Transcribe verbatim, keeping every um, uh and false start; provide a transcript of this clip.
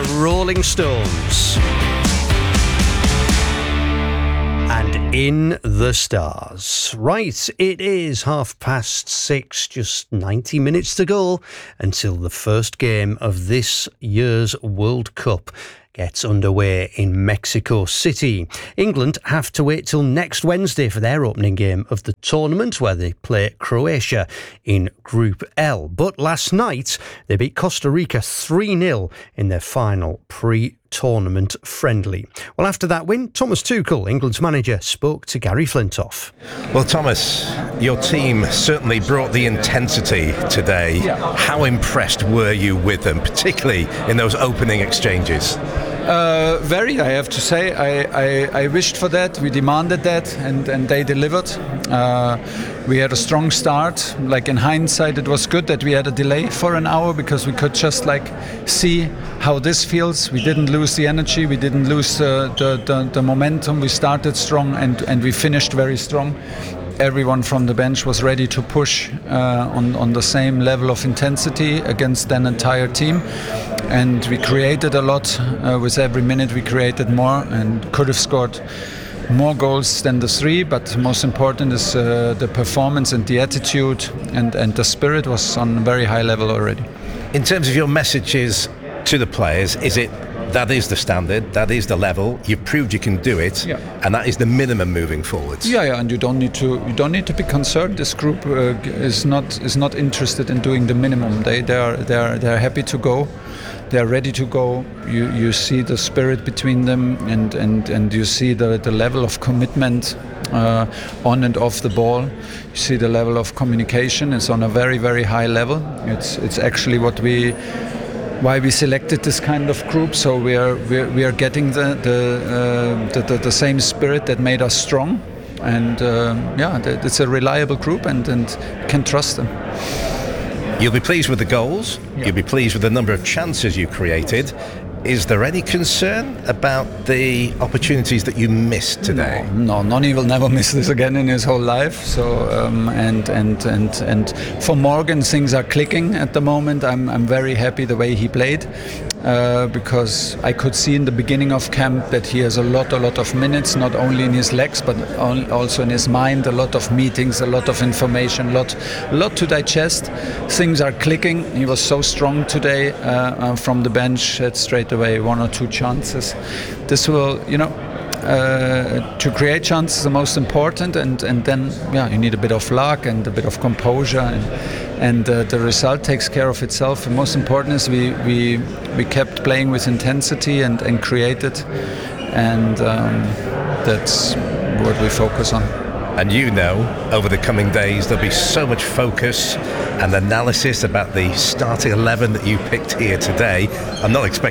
the Rolling Stones. And In the Stars. Right, it is half past six, just ninety minutes to go until the first game of this year's World Cup gets underway in Mexico City. England have to wait till next Wednesday for their opening game of the tournament, where they play Croatia in Group L. But last night, they beat Costa Rica three nil in their final pre-tournament friendly. Well, after that win, Thomas Tuchel, England's manager, spoke to Gary Flintoff. Well, Thomas, your team certainly brought the intensity today. Yeah. How impressed were you with them, particularly in those opening exchanges? Uh, very, I have to say. I, I, I wished for that. We demanded that, and, and they delivered. Uh, we had a strong start. Like in hindsight, it was good that we had a delay for an hour because we could just like see how this feels. We didn't lose the energy. We didn't lose uh, the, the the momentum. We started strong and and we finished very strong. Everyone from the bench was ready to push uh, on, on the same level of intensity against an entire team. And we created a lot. Uh, with every minute we created more and could have scored more goals than the three. But most important is uh, the performance and the attitude and, and the spirit was on a very high level already. In terms of your messages to the players, is it that is the standard, that is the level, you've proved you can do it, yeah. and that is the minimum moving forwards? Yeah, yeah, and you don't need to you don't need to be concerned. This group uh, is not is not interested in doing the minimum. They they are they are they are happy to go. They are ready to go. You you see the spirit between them, and and, and you see the, the level of commitment uh, on and off the ball. You see the level of communication. It's on a very very high level. It's it's actually what we. Why we selected this kind of group, so we are we are, we are getting the the, uh, the the the same spirit that made us strong, and uh, yeah, it's a reliable group, and and can trust them. You'll be pleased with the goals. Yeah. You'll be pleased with the number of chances you created. Is there any concern about the opportunities that you missed today? No, no, Noni will never miss this again in his whole life. So um, and and and and for Morgan, things are clicking at the moment. I'm I'm very happy the way he played. Uh, because I could see in the beginning of camp that he has a lot, a lot of minutes, not only in his legs, but also in his mind, a lot of meetings, a lot of information, a lot, a lot to digest. Things are clicking. He was so strong today uh, uh, from the bench, had straight away one or two chances. This will, you know, Uh, to create chances is the most important, and, and then yeah, you need a bit of luck and a bit of composure, and, and uh, the result takes care of itself. The most important is we we, we kept playing with intensity and, and created, and um, that's what we focus on. And you know, over the coming days, there'll be so much focus and analysis about the starting eleven that you picked here today. I'm not expecting